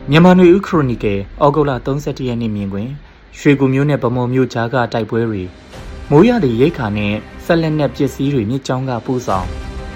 မြန်မာနွေဦးခရိုနီကယ်ဩဂုတ်လ31ရက်နေ့မြင်ကွင်းရွှေကူမျိုးနဲ့ဗမော်မျိုးကြားကတိုက်ပွဲတွေမိုးရသည့်ရိတ်ခါနဲ့ဆက်လက်နဲ့ပစ္စည်းတွေမြစ်ကြောင်းကပို့ဆောင်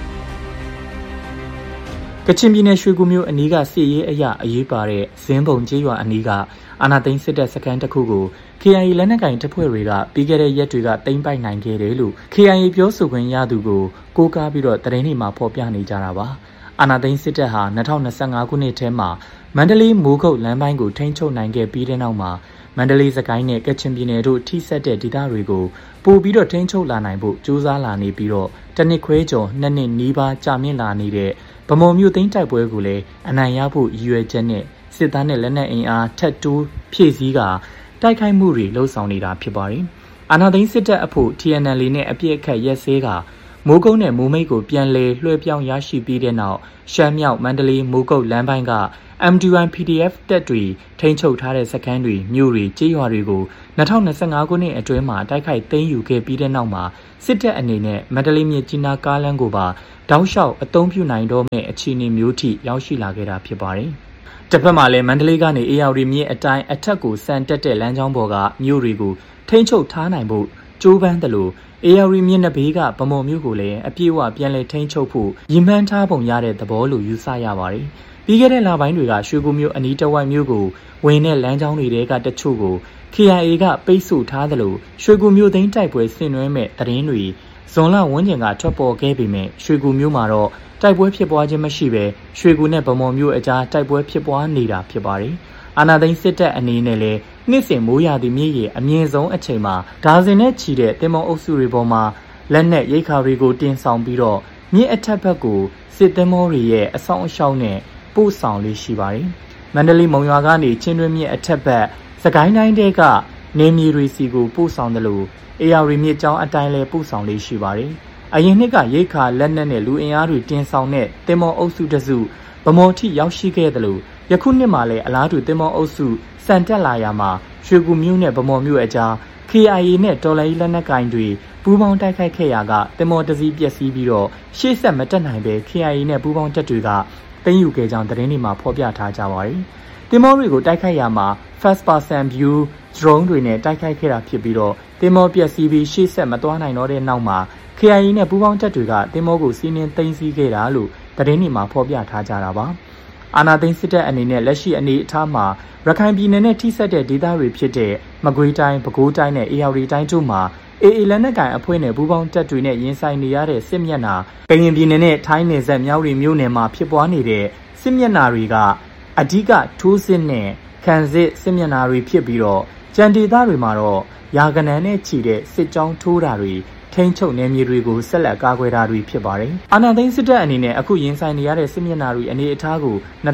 ကချင်ပြည်နယ်ရွှေကူမျိုးအနီးကစစ်ရေးအရာအရေးပါတဲ့ဇင်းပုံကျေးရွာအနီးကအာနာသိန်းစစ်တပ်စခန်းတစ်ခုကို KIA လက်နက်ကင်တပ်ဖွဲ့တွေကပြီးခဲ့တဲ့ရက်တွေကသိမ်းပိုက်နိုင်ခဲ့တယ်လို့ KIA ပြောဆိုခွင့်ရသူကိုကိုးကားပြီးတော့သတင်းတွေမှာဖော်ပြနေကြတာပါအာနာသိန်းစစ်တပ်ဟာ2025ခုနှစ်ထဲမှာမန္တလေးမိုးကုတ်လမ်းပိုင်းကိုထိန်းချုပ်နိုင်ခဲ့ပြီးတဲ့နောက်မှာမန္တလေးစကိုင်းနဲ့ကချင်ပြည်နယ်တို့ထိစပ်တဲ့ဒေသတွေကိုပို့ပြီးတော့ထိန်းချုပ်လာနိုင်ဖို့ကြိုးစားလာနေပြီးတော့တနစ်ခွဲကျော်2နှစ်နီးပါးကြာမြင့်လာနေတဲ့ဗမော်မြို့သိမ်းတိုက်ပွဲကိုလည်းအနိုင်ရဖို့ရည်ရွယ်ချက်နဲ့စစ်သားနဲ့လက်နက်အင်အားထက်တိုးဖြည့်ဆည်းကတိုက်ခိုက်မှုတွေလှုံ့ဆော်နေတာဖြစ်ပါတယ်။အာနာသိန်းစစ်တပ်အဖို့ TNL နဲ့အပြစ်အခတ်ရက်စဲကမိုးကုတ်နဲ့မိုးမိတ်ကိုပြန်လည်လွှဲပြောင်းရရှိပြီးတဲ့နောက်ရှမ်းမြောက်မန္တလေးမိုးကုတ်လမ်းပိုင်းက MDY PDF တပ်တွေထိန်းချုပ်ထားတဲ့စခန်းတွေမြို့တွေကျေးရွာတွေကို2025ခုနှစ်အတွင်းမှာတိုက်ခိုက်သိမ်းယူခဲ့ပြီးတဲ့နောက်မှာစစ်တပ်အနေနဲ့မန္တလေးမြစ်ကြီးနားကားလမ်းကိုပါတောက်လျှောက်အသုံးပြုနိုင်တော့မဲ့အခြေအနေမျိုးထိရောက်ရှိလာခဲ့တာဖြစ်ပါတယ်။တစ်ဖက်မှာလည်းမန္တလေးကနေအေရဝတီမြစ်အတိုင်းအထက်ကိုစံတက်တဲ့လမ်းကြောင်းပေါ်ကမြို့တွေကိုထိန်းချုပ်ထားနိုင်ဖို့ကြိုးပမ်းတယ်လို့အေရဝတီမြစ်နှစ်ဘေးကဗမော်မြို့ကိုလည်းအပြည့်အဝပြန်လည်ထိန်းချုပ်ဖို့ရည်မှန်းထားပုံရတဲ့သဘောလို့ယူဆရပါတယ်။ပြီးခဲ့တဲ့လပိုင်းတွေကရွှေကူမြို့အနီးတဝိုက်မြို့ကိုဝင်တဲ့လမ်းကြောင်းတွေကတချို့ကို KIA ကပိတ်ဆို့ထားတယ်လို့ရွှေကူမြို့သိမ်းတိုက်ပွဲဆင်နွှဲမဲ့သတင်းတွေဇွန်လဝန်းကျင်ကထွက်ပေါ်ခဲ့ပေမဲ့ရွှေကူမြို့မှာတော့တိုက်ပွဲဖြစ်ပွားခြင်းမရှိဘဲရွှေကူနဲ့ဗမော်မြို့အကြားတိုက်ပွဲဖြစ်ပွားနေတာဖြစ်ပါတယ်။အာနာသိန်းစစ်တပ်အနေနဲ့လည်းနှစ်စဉ်မိုးရာသီမြစ်ရေအမြင့်ဆုံးအချိန်မှာဒါဇင်နဲ့ချီတဲ့တင်မောအုပ်စုတွေပေါ်မှာလက်နက်ရိတ်ခါတွေကိုတင်ဆောင်ပြီးတော့မြစ်အထက်ဘက်ကိုစစ်တင်မောတွေရဲ့အဆောင်အရှောက်နဲ့ပို့ဆောင်လေးရှိပါတယ်။မန္တလေးမုံရွာကနေချင်းတွင်းမြစ်အထက်ဘက်စကိုင်းတိုင်းတဲကနေမြေတွေစီကိုပို့ဆောင်တယ်လို့အေရဝတီမြစ်ကြောင်းအတိုင်းလဲပို့ဆောင်လေးရှိပါတယ်။အရင်နှစ်ကရိတ်ခါလက်နက်နဲ့လူအင်အားတွေတင်ဆောင်တဲ့တင်မောအုပ်စုတစုဗမော်ထိရောက်ရှိခဲ့တယ်လို့ယခုနှစ်မှာလည်းအလားတူတင်မောအုပ်စုစံတက်လာရမှာရွှေကူမြို့နဲ့ဗမော်မြို့အကြား KIA နဲ့တော်လိုင်းလက်နက်ကင်တွေပူးပေါင်းတိုက်ခိုက်ခဲ့ရာကတင်မောတစည်းပျက်စီးပြီးတော့ရှေ့ဆက်မတက်နိုင်ပဲ KIA နဲ့ပူးပေါင်းတပ်တွေကသိမ်းယူခဲ့ကြောင်းသတင်းတွေမှာဖော်ပြထားကြပါတယ်။တင်မောတွေကိုတိုက်ခိုက်ရာမှာ first person view drone တွေနဲ့တိုက်ခိုက်ခဲ့တာဖြစ်ပြီးတော့တင်မောပျက်စီးပြီးရှေ့ဆက်မသွားနိုင်တော့တဲ့နောက်မှာ KIA နဲ့ပူးပေါင်းတပ်တွေကတင်မောကိုစီးနင်းသိမ်းဆည်းခဲ့တာလို့သတင်းတွေမှာဖော်ပြထားကြတာပါ။အာနာသိန်းစစ်တပ်အနေနဲ့လက်ရှိအနေအထားမှာရခိုင်ပြည်နယ်နဲ့ထိစပ်တဲ့ဒေသတွေဖြစ်တဲ့မကွေးတိုင်းပဲခူးတိုင်းနဲ့အေရဝတီတိုင်းတို့မှာAAလက်နက်ကိုင်အဖွဲ့နဲ့ပူးပေါင်းတပ်တွေနဲ့ရင်ဆိုင်နေရတဲ့စစ်မျက်နှာကရင်ပြည်နယ်နဲ့ထိုင်းနယ်စပ်မြောက်ရီမြို့နယ်မှာဖြစ်ပွားနေတဲ့စစ်မျက်နှာတွေကအဓိကထိုးစစ်နဲ့ခံစစ်မျက်နှာတွေဖြစ်ပြီးတော့ကြံဒေသတွေမှာတော့ရာဂဏန်းနဲ့ချီတဲ့စစ်ကြောင်းထိုးတာတွေထိန်းချုပ်နယ်မြေတွေကိုဆက်လက်ကာကွယ်တာတွေဖြစ်ပါတယ်။အာဏာသိမ်းစစ်တပ်အနေနဲ့အခုရင်ဆိုင်နေရတဲ့စစ်မျက်နှာတွေအနေအထားကို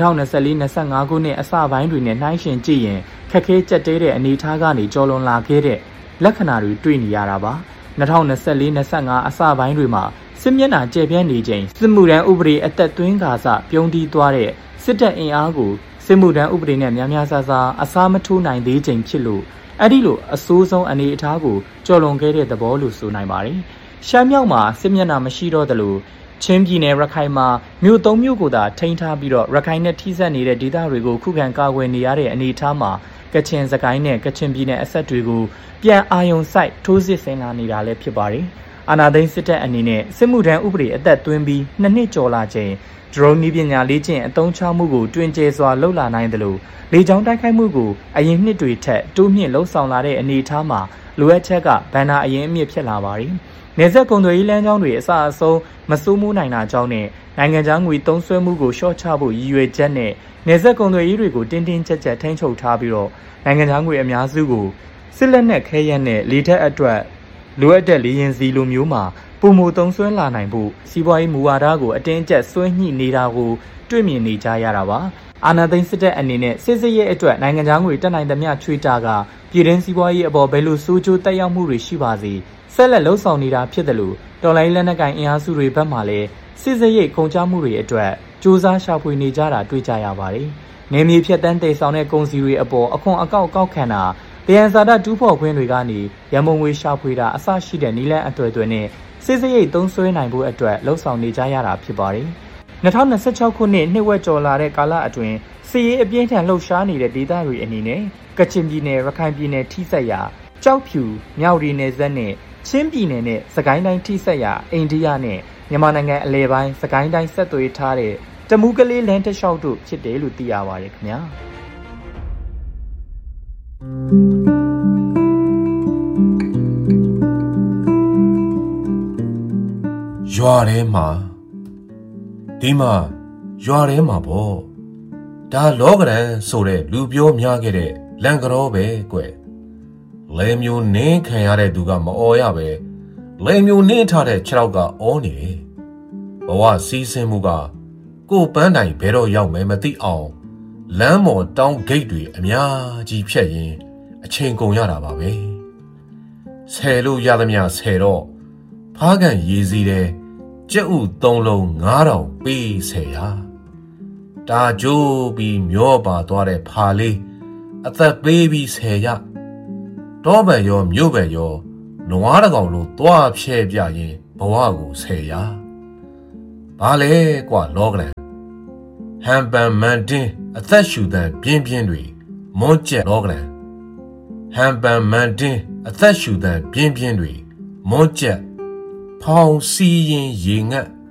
2024-25ခုနှစ်အစပိုင်းတွေနဲ့နှိုင်းယှဉ်ကြည့်ရင်ခက်ခဲကြက်တဲတဲ့အနေအထားကနေကျော်လွန်လာခဲ့တဲ့လက္ခဏာတွေတွေ့နေရတာပါ။2024-25အစပိုင်းတွေမှာစစ်မျက်နှာကျယ်ပြန့်နေချိန်စစ်မှုထမ်းဥပဒေအသက်သွင်းကာစပြုံးတီးသွားတဲ့စစ်တပ်အင်အားကိုစစ်မှုထမ်းဥပဒေနဲ့များများစားစားအစားမထိုးနိုင်သေးချိန်ဖြစ်လို့အဲ့ဒီလိုအဆိုးဆုံးအနေအထားကိုကျော်လွန်ခဲ့တဲ့သဘောလို့ဆိုနိုင်ပါတယ်။ရှမ်းမြောက်မှာစစ်မျက်နှာမရှိတော့သလိုချင်းပြည်နယ်ရခိုင်မှာမြို့၃မြို့ကိုသာထိန်းထားပြီးတော့ရခိုင်နဲ့ထိစပ်နေတဲ့ဒေသတွေကိုခုခံကာကွယ်နေရတဲ့အနေအထားမှာကချင်စကိုင်းနဲ့ကချင်ပြည်နယ်အဆက်တွေကိုပြန်အာယုံစိုက်ထိုးစစ်ဆင်လာနေတာလည်းဖြစ်ပါတယ်။အာဏာသိမ်းစစ်တပ်အနေနဲ့စစ်မှုထမ်းဥပဒေအသက်သွင်းပြီး2နှစ်ကျော်လာချိန်ဒရုန်းနည်းပညာလေ့ကျင့်အသုံးချမှုကိုတွင်ကျဲစွာလှုပ်လာနိုင်တယ်လို့လေကြောင်းတိုက်ခိုက်မှုကိုအရင်နှစ်တွေထက်တိုးမြင့်လှုပ်ဆောင်လာတဲ့အနေအထားမှာလိုအပ်ချက်ကဘန်နာအရင်အမြင့်ဖြစ်လာပါတယ်။နေဆက်ကုန်သွယ်ရေးလမ်းကြောင်းတွေအစအဆုံးမစိုးမိုးနိုင်တာကြောင့်နဲ့နိုင်ငံခြားငွေသုံးစွဲမှုကိုလျှော့ချဖို့ရည်ရွယ်ချက်နဲ့နေဆက်ကုန်သွယ်ရေးတွေကိုတင်းတင်းကျပ်ကျပ်ထိန်းချုပ်ထားပြီးတော့နိုင်ငံခြားငွေအများစုကိုစစ်လက်နက်ခဲယမ်းနဲ့လေတပ်အတွက်လိုအပ်တဲ့လေယာဉ်စီလိုမျိုးမှာပုံမသုံးစွဲလာနိုင်ဖို့စီးပွားရေးမူဝါဒကိုအတင်းကျပ်ဆွဲညှိနေတာကိုတွေ့မြင်နေကြရတာပါအာဏာသိမ်းစစ်တပ်အနေနဲ့စစ်ရေးအတွက်နိုင်ငံခြားငွေတက်နိုင်သမျှချွေတာကပြည်တွင်းစီးပွားရေးအပေါ်ဘယ်လိုဆိုးကျိုးတက်ရောက်မှုတွေရှိပါစေဆက်လက်လှုံ့ဆော်နေတာဖြစ်တယ်လို့တော်လိုင်းလက်နက်ကိုင်အင်အားစုတွေဘက်မှလည်းစစ်ရေးကုန်ကျမှုတွေအတွက်စ조사ရှာဖွေနေကြတာတွေ့ကြရပါတယ်နေမြေဖြတ်တန်းတည်ဆောင်တဲ့ကုန်စည်တွေအပေါ်အခွန်အကောက်ကောက်ခံတာတရားစာတတူးဖော်ခွင့်တွေကနေရန်ပုံငွေရှာဖွေတာအစရှိတဲ့နည်းလမ်းအသွယ်သွယ်နဲ့စစ်ရေးသုံးစွဲနိုင်ဖို့အတွက်လှုံ့ဆော်နေကြရတာဖြစ်ပါတယ် 2026 ခုနှစ်နှစ်ဝက်ကျော်လာတဲ့ကာလအတွင်းစစ်ရေးအပြင်းထန်လှုပ်ရှားနေတဲ့ဒေသတွေအနေနဲ့ကချင်ပြည်နယ်ရခိုင်ပြည်နယ်ထိစပ်ရာကြောက်ဖြူမြောက်ရီနယ်စပ်နဲ့ချင်းပြည်နယ်နဲ့စကိုင်းတိုင်းထိစပ်ရာအိန္ဒိယနဲ့မြန်မာနိုင်ငံအလဲပိုင်းစကိုင်းတိုင်းဆက်သွယ်ထားတဲ့တမူးကလေးလမ်းတစ်လျှောက်တို့ဖြစ်တယ်လို့သိရပါတယ်ခင်ဗျာရွာထဲမှာဒီမှာရွာထဲမှာပေါ့ဒါလောကရန်ဆိုတဲ့လူပြောများခဲ့တဲ့လန်ကရောပဲကွလဲမျိုးနင်းခံရတဲ့သူကမအော်ရပဲလဲမျိုးနင်းထားတဲ့ခြေထောက်ကအော်နေတယ်ဘဝစီးဆင်းမှုကကိုပန်းတိုင်ဘဲတော့ရောက်မယ်မသိအောင်လမ်းမော်တောင်းဂိတ်တွေအများကြီးဖြတ်ရင်အချိန်ကုန်ရတာပါပဲဆယ်လို့ရသမျှဆယ်တော့ဖားကန်ရေးစည်းတဲ့ကြက်ဥ3လုံး9000ပေးဆယ်ရတာကြိုးပြီးမျောပါသွားတဲ့ဖာလေးအသက်ပေးပြီးဆယ်ရတောပံရောမြို့ပံရောနွားတကောင်လို့သွားဖြဲပြရင်ဘဝကိုဆယ်ရဘာလဲကွာလောကလန်ဟန်ပန်မန်တင်းအသက်ရှူတဲ့ပြင်းပြင်းတွေမွန်းကျက်လောကလန်ဟန်ပန်မန်တင်းအသက်ရှူတဲ့ပြင်းပြင်းတွေမွန်းကျက်ဖောင်စီရင်ရေငတ်